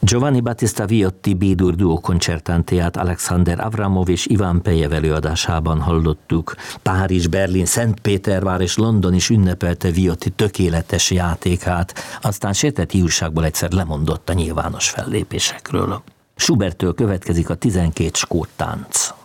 Giovanni Battista Viotti B-dur duo koncertántiát Alexander Avramov és Iván Pejev előadásában hallottuk. Párizs, Berlin, Szentpétervár és London is ünnepelte Viotti tökéletes játékát, aztán sértett hiúságból egyszer lemondott a nyilvános fellépésekről. Schuberttől következik a 12 skót tánc.